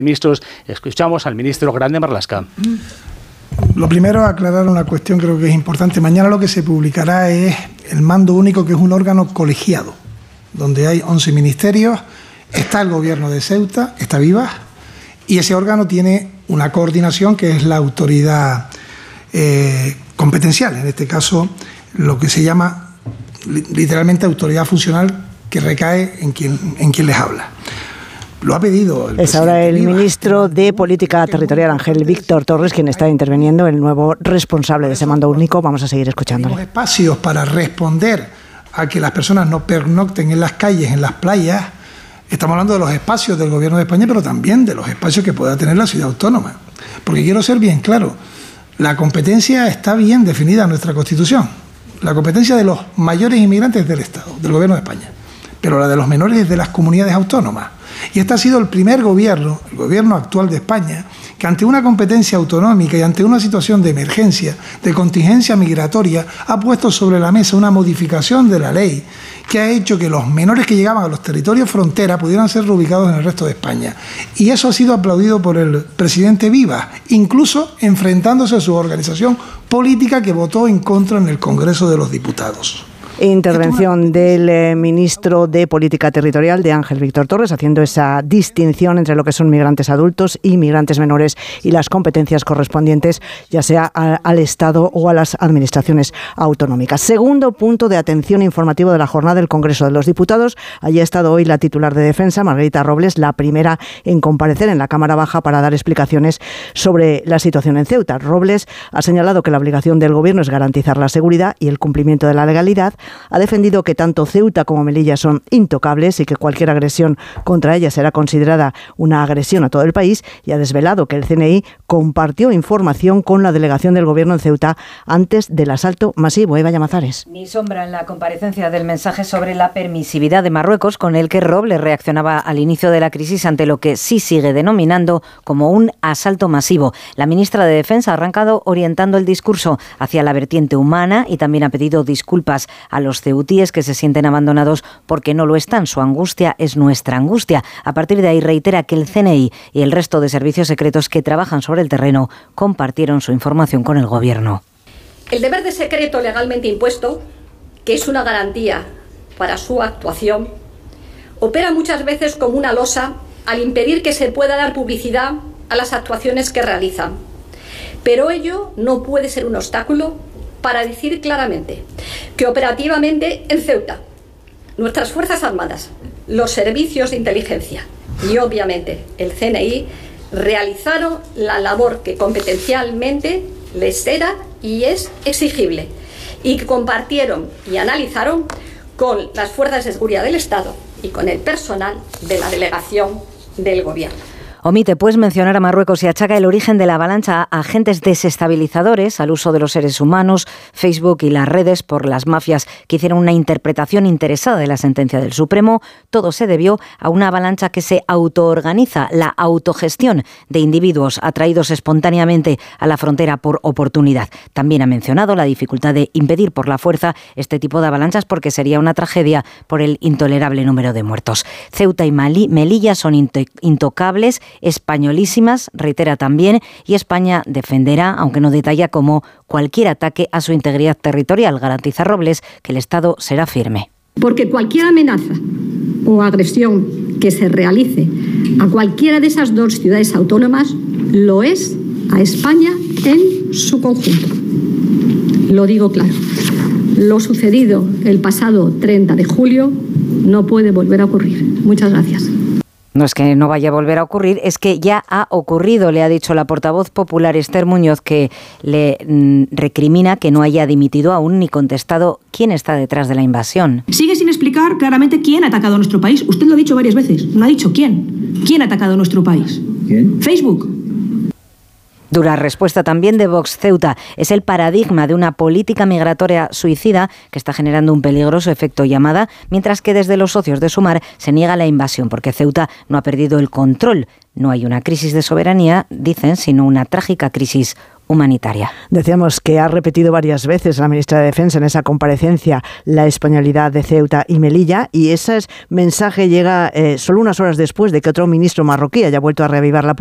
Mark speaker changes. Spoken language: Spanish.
Speaker 1: Ministros, escuchamos al ministro Grande Marlaska.
Speaker 2: Lo primero, aclarar una cuestión creo que es importante. Mañana lo que se publicará es el mando único, que es un órgano colegiado, donde hay 11 ministerios, está el gobierno de Ceuta, está Viva, y ese órgano tiene una coordinación que es la autoridad competencial, en este caso lo que se llama literalmente autoridad funcional, que recae en quien les habla. Lo ha pedido el
Speaker 3: Es ahora el ministro de Política Territorial, Ángel Víctor Torres, quien está interviniendo, el nuevo responsable de ese mando único. Vamos a seguir escuchándole.
Speaker 2: Tenemos espacios para responder a que las personas no pernocten en las calles, en las playas. Estamos hablando de los espacios del Gobierno de España, pero también de los espacios que pueda tener la ciudad autónoma. Porque quiero ser bien claro, la competencia está bien definida en nuestra Constitución. La competencia de los mayores inmigrantes es del Estado, del Gobierno de España, pero la de los menores es de las comunidades autónomas. Y este ha sido el primer gobierno, el gobierno actual de España, que ante una competencia autonómica y ante una situación de emergencia, de contingencia migratoria, ha puesto sobre la mesa una modificación de la ley que ha hecho que los menores que llegaban a los territorios frontera pudieran ser reubicados en el resto de España. Y eso ha sido aplaudido por el presidente Vivas, incluso enfrentándose a su organización política que votó en contra en el Congreso de los Diputados.
Speaker 3: Intervención del ministro de Política Territorial, de Ángel Víctor Torres, haciendo esa distinción entre lo que son migrantes adultos y migrantes menores y las competencias correspondientes, ya sea al Estado o a las administraciones autonómicas. Segundo punto de atención informativo de la jornada del Congreso de los Diputados. Allí ha estado hoy la titular de Defensa, Margarita Robles, la primera en comparecer en la Cámara Baja para dar explicaciones sobre la situación en Ceuta. Robles ha señalado que la obligación del Gobierno es garantizar la seguridad y el cumplimiento de la legalidad. Ha defendido que tanto Ceuta como Melilla son intocables y que cualquier agresión contra ellas será considerada una agresión a todo el país, y ha desvelado que el CNI compartió información con la delegación del Gobierno en Ceuta antes del asalto masivo. Eva Llamazares.
Speaker 4: Ni sombra en la comparecencia del mensaje sobre la permisividad de Marruecos, con el que Robles reaccionaba al inicio de la crisis ante lo que sí sigue denominando como un asalto masivo. La ministra de Defensa ha arrancado orientando el discurso hacia la vertiente humana y también ha pedido disculpas a los ceutíes que se sienten abandonados porque no lo están. Su angustia es nuestra angustia. A partir de ahí reitera que el CNI y el resto de servicios secretos que trabajan sobre el terreno compartieron su información con el Gobierno.
Speaker 5: El deber de secreto legalmente impuesto, que es una garantía para su actuación, opera muchas veces como una losa al impedir que se pueda dar publicidad a las actuaciones que realizan. Pero ello no puede ser un obstáculo para decir claramente que operativamente en Ceuta, nuestras Fuerzas Armadas, los servicios de inteligencia y obviamente el CNI realizaron la labor que competencialmente les era y es exigible, y que compartieron y analizaron con las fuerzas de seguridad del Estado y con el personal de la delegación del Gobierno.
Speaker 4: Omite, pues, mencionar a Marruecos y achaca el origen de la avalancha a agentes desestabilizadores, al uso de los seres humanos, Facebook y las redes por las mafias que hicieron una interpretación interesada de la sentencia del Supremo. Todo se debió a una avalancha que se autoorganiza, la autogestión de individuos atraídos espontáneamente a la frontera por oportunidad. También ha mencionado la dificultad de impedir por la fuerza este tipo de avalanchas porque sería una tragedia por el intolerable número de muertos. Ceuta y Melilla son intocables, españolísimas, reitera también, y España defenderá, aunque no detalla cómo, cualquier ataque a su integridad territorial. Garantiza Robles que el Estado será firme.
Speaker 6: Porque cualquier amenaza o agresión que se realice a cualquiera de esas dos ciudades autónomas lo es a España en su conjunto. Lo digo claro. Lo sucedido el pasado 30 de julio no puede volver a ocurrir. Muchas gracias.
Speaker 4: No es que no vaya a volver a ocurrir, es que ya ha ocurrido, le ha dicho la portavoz popular Esther Muñoz, que le recrimina que no haya dimitido aún ni contestado quién está detrás de la invasión.
Speaker 7: Sigue sin explicar claramente quién ha atacado a nuestro país. Usted lo ha dicho varias veces, no ha dicho quién. ¿Quién ha atacado a nuestro país? ¿Quién? Facebook.
Speaker 4: Dura respuesta también de Vox. Ceuta es el paradigma de una política migratoria suicida que está generando un peligroso efecto llamada, mientras que desde los socios de Sumar se niega la invasión porque Ceuta no ha perdido el control. No hay una crisis de soberanía, dicen, sino una trágica crisis humanitaria.
Speaker 3: Decíamos que ha repetido varias veces la ministra de Defensa en esa comparecencia la españolidad de Ceuta y Melilla, y ese mensaje llega solo unas horas después de que otro ministro marroquí haya vuelto a reavivar la